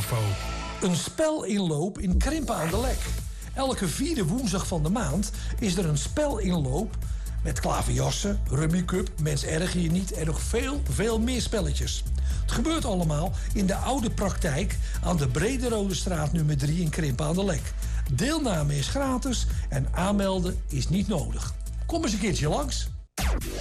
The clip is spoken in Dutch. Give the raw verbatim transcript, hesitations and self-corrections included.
info. Een spelinloop in Krimpen aan de Lek. Elke vierde woensdag van de maand is er een spelinloop met klaverjassen, Rummy Cup, Mens erger je niet en nog veel, veel meer spelletjes. Het gebeurt allemaal in de oude praktijk aan de Brederode straat nummer drie in Krimpen aan de Lek. Deelname is gratis en aanmelden is niet nodig. Kom eens een keertje langs.